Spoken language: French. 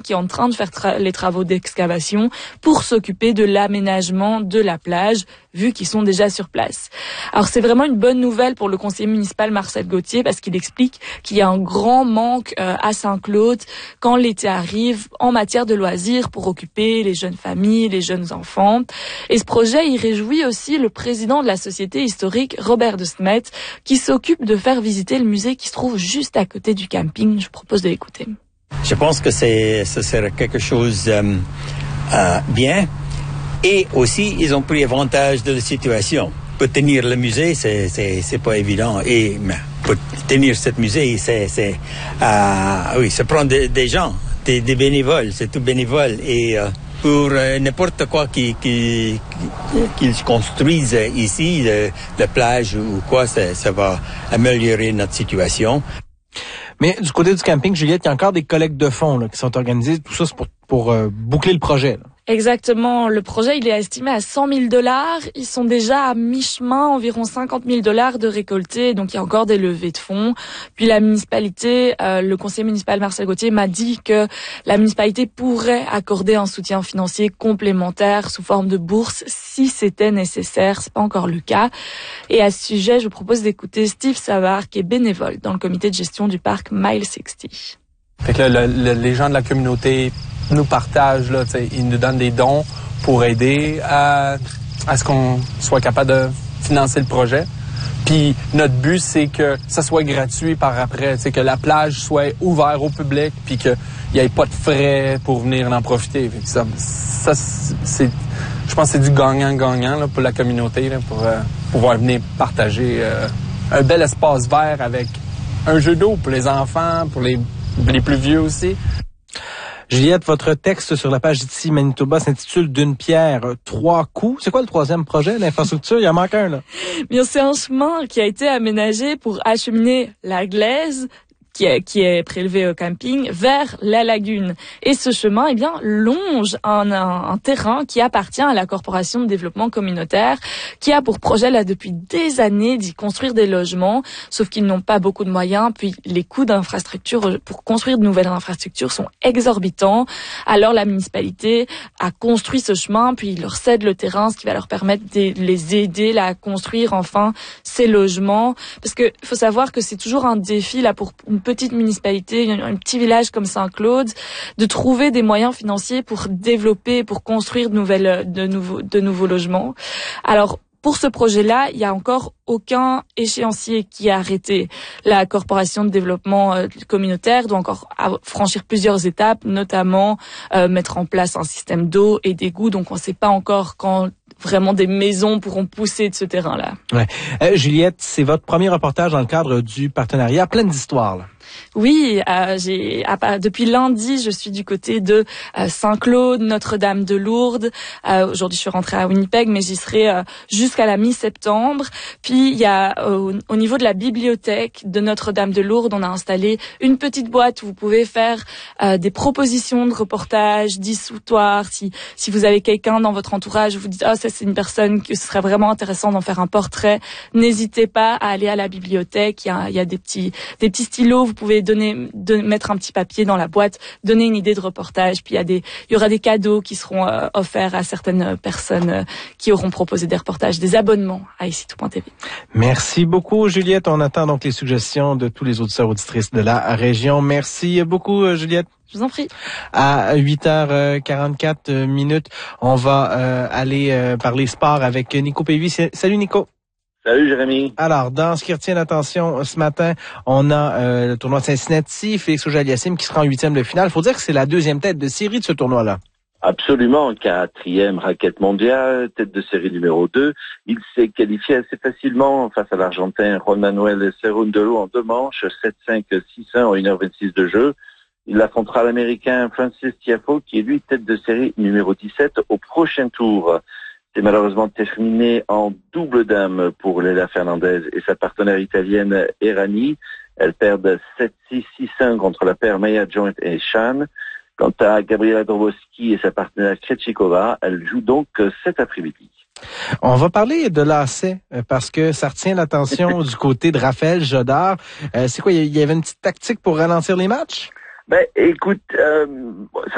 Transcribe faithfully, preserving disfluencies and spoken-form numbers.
qui est en train de faire tra- les travaux d'excavation pour s'occuper de l'aménagement de la plage, vu qu'ils sont déjà sur place. Alors c'est vraiment une bonne nouvelle pour le conseiller municipal Marcel Gauthier, parce qu'il explique qu'il y a un grand manque euh, à Saint-Claude quand l'été arrive en matière de loisirs pour occuper les jeunes familles, les jeunes enfants. Et ce projet, il réjouit aussi le président de la société historique, Robert de Smet, qui s'occupe de faire visiter le musée qui se trouve juste à côté du camping. Je vous propose de l'écouter. Je pense que c'est, ce serait quelque chose euh, euh, bien. Et aussi, ils ont pris avantage de la situation. Pour tenir le musée, c'est, c'est, c'est pas évident. Et mais pour tenir ce musée, c'est, c'est, euh, oui, ça prend des, des gens, des, des bénévoles, c'est tout bénévole. Et euh, pour euh, n'importe quoi qui, qui, qu'ils construisent ici, le, la plage ou quoi, ça, ça va améliorer notre situation. Mais du côté du camping, Juliette, il y a encore des collectes de fonds là, qui sont organisées. Tout ça, c'est pour, pour euh, boucler le projet. Là. Exactement. Le projet, il est estimé à cent mille dollars. Ils sont déjà à mi-chemin, environ cinquante mille dollars de récoltés. Donc, il y a encore des levées de fonds. Puis, la municipalité, euh, le conseiller municipal Marcel Gauthier m'a dit que la municipalité pourrait accorder un soutien financier complémentaire sous forme de bourse si c'était nécessaire. C'est pas encore le cas. Et à ce sujet, je vous propose d'écouter Steve Savard, qui est bénévole dans le comité de gestion du parc Mile sixty. Fait que là, le, le, les gens de la communauté nous partagent, là, ils nous donnent des dons pour aider à, à ce qu'on soit capable de financer le projet. Puis notre but, c'est que ça soit gratuit par après, que la plage soit ouverte au public, puis qu'il n'y ait pas de frais pour venir en profiter. Fait que ça, ça c'est, je pense que c'est du gagnant-gagnant là, pour la communauté, là, pour euh, pouvoir venir partager euh, un bel espace vert avec un jeu d'eau pour les enfants, pour les, les plus vieux aussi. Juliette, votre texte sur la page d'ici Manitoba s'intitule « D'une pierre, trois coups ». C'est quoi le troisième projet, l'infrastructure? Il en manque un, là. Bien, c'est un chemin qui a été aménagé pour acheminer la glaise qui est, qui est prélevé au camping vers la lagune. Et ce chemin, eh bien, longe un, un, un terrain qui appartient à la Corporation de développement communautaire, qui a pour projet, là, depuis des années, d'y construire des logements, sauf qu'ils n'ont pas beaucoup de moyens, puis les coûts d'infrastructure pour construire de nouvelles infrastructures sont exorbitants. Alors, la municipalité a construit ce chemin, puis il leur cède le terrain, ce qui va leur permettre de les aider, là, à construire, enfin, ces logements. Parce que, faut savoir que c'est toujours un défi, là, pour une petite municipalité, un petit village comme Saint-Claude, de trouver des moyens financiers pour développer, pour construire de nouvelles, de nouveaux, de nouveaux logements. Alors, pour ce projet-là, il y a encore aucun échéancier qui est arrêté. La Corporation de développement euh, communautaire doit encore franchir plusieurs étapes, notamment euh, mettre en place un système d'eau et d'égouts. Donc, on ne sait pas encore quand vraiment des maisons pourront pousser de ce terrain-là. Ouais. Euh, Juliette, c'est votre premier reportage dans le cadre du partenariat. Plein d'histoires, là. Oui, euh, j'ai à, depuis lundi, je suis du côté de euh, Saint-Claude, Notre-Dame-de-Lourdes. Euh, aujourd'hui, je suis rentrée à Winnipeg, mais j'y serai euh, jusqu'à la mi-septembre. Puis, il y a euh, au niveau de la bibliothèque de Notre-Dame-de-Lourdes, on a installé une petite boîte où vous pouvez faire euh, des propositions de reportages, d'histoires. Si si vous avez quelqu'un dans votre entourage, vous dites ah ça c'est une personne que ce serait vraiment intéressant d'en faire un portrait, n'hésitez pas à aller à la bibliothèque. Il y a il y a des petits des petits stylos. Vous pouvez donner, de mettre un petit papier dans la boîte, donner une idée de reportage. Puis il y a des, il y aura des cadeaux qui seront euh, offerts à certaines personnes euh, qui auront proposé des reportages, des abonnements à ici tout point t v. Merci beaucoup, Juliette. On attend donc les suggestions de tous les auditeurs auditrices de la région. Merci beaucoup, Juliette. Je vous en prie. À huit heures quarante-quatre minutes, on va euh, aller euh, parler sport avec Nico Pévy. Salut, Nico. Salut Jérémy. Alors, dans ce qui retient l'attention ce matin, on a euh, le tournoi de Cincinnati, Félix Auger-Aliassime qui sera en huitième de finale. Il faut dire que c'est la deuxième tête de série de ce tournoi-là. Absolument, quatrième raquette mondiale, tête de série numéro deux. Il s'est qualifié assez facilement face à l'Argentin Juan Manuel Cerúndolo en deux manches, sept cinq, six un en une heure vingt-six de jeu. Il affrontera l'Américain Francis Tiafoe qui est lui tête de série numéro dix-sept au prochain tour. C'est malheureusement terminé en double dame pour Leila Fernandez et sa partenaire italienne Errani. Elles perdent sept six, six cinq contre la paire Maya Joint et Shan. Quant à Gabriela Drobowski et sa partenaire Krejcikova, elle joue donc cet après-midi. On va parler de lacets parce que ça retient l'attention du côté de Raphaël Jodard. Euh, c'est quoi, il y avait une petite tactique pour ralentir les matchs? Ben, écoute, euh,